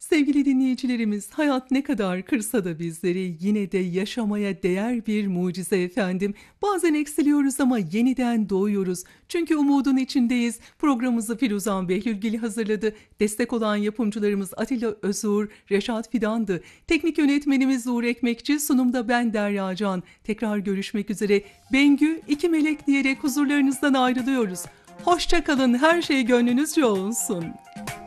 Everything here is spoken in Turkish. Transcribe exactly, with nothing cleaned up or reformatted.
Sevgili dinleyicilerimiz, hayat ne kadar kırsa da bizleri yine de yaşamaya değer bir mucize efendim. Bazen eksiliyoruz ama yeniden doğuyoruz. Çünkü umudun içindeyiz. Programımızı Firuzan Behlülgil hazırladı. Destek olan yapımcılarımız Atilla Özur, Reşat Fidan'dı. Teknik yönetmenimiz Uğur Ekmekçi, sunumda ben Derya Can. Tekrar görüşmek üzere. Bengü, iki melek diyerek huzurlarınızdan ayrılıyoruz. Hoşça kalın, her şey gönlünüzce olsun.